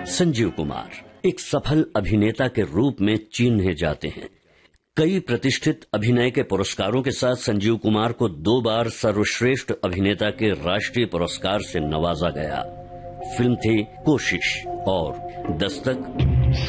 संजीव कुमार एक सफल अभिनेता के रूप में चिन्हे जाते हैं। कई प्रतिष्ठित अभिनय के पुरस्कारों के साथ संजीव कुमार को 2 बार सर्वश्रेष्ठ अभिनेता के राष्ट्रीय पुरस्कार से नवाजा गया। फिल्म थी कोशिश और दस्तक